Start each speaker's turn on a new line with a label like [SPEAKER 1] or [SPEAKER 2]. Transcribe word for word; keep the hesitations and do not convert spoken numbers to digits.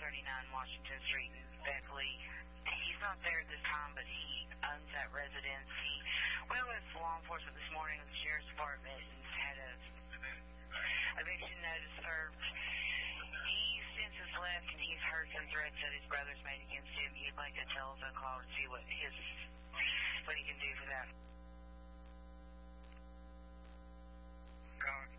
[SPEAKER 1] thirty-nine Washington Street in Beckley. He's not there at this time, but he owns that residence. He went with law enforcement this morning with the Sheriff's Department and had a eviction notice served. He since has left and he's heard some threats that his brother's made against him. He'd like a telephone call to see what his what he can do for that.
[SPEAKER 2] God.